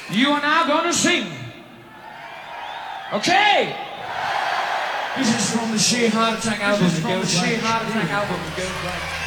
You are now going to sing. Okay. This is from the Sheer Heart Attack album. This is from the Sheer Heart Attack album.